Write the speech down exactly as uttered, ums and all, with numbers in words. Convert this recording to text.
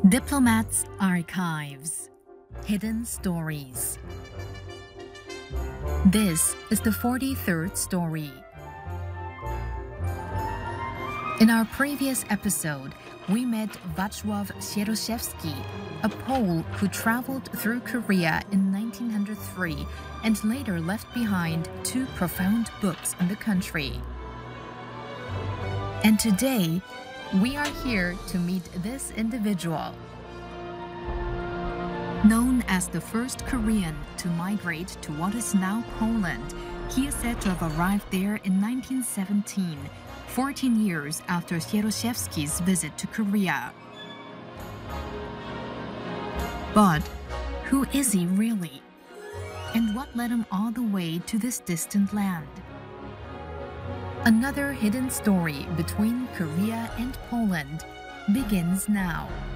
Diplomats' Archives. Hidden Stories. This is the forty-third story. In our previous episode, we met Wacław Sieroszewski, a Pole who traveled through Korea in nineteen oh three and later left behind two profound books on the country. And today, we are here to meet this individual. Known as the first Korean to migrate to what is now Poland, he is said to have arrived there in nineteen seventeen, fourteen years after Sieroszewski's visit to Korea. But who is he really? And what led him all the way to this distant land? Another hidden story between Korea and Poland begins now.